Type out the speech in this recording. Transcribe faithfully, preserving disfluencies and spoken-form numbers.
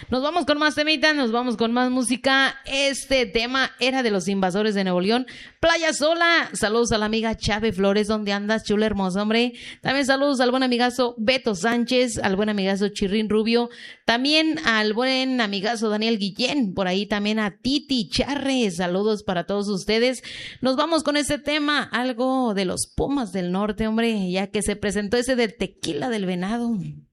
Nos vamos con más temitas, nos vamos con más música. Este tema era de los Invasores de Nuevo León. Playa Sola. Saludos a la amiga Chave Flores. ¿Dónde andas, chula hermosa, hombre? También saludos al buen amigazo Beto Sánchez, al buen amigazo Chirrín Rubio. También al buen amigazo Daniel Guillén. Por ahí también a Titi Charre. Saludos para todos ustedes. Nos vamos con este tema, algo de los Pumas del Norte, hombre, ya que se presentó ese del Tequila del Venado.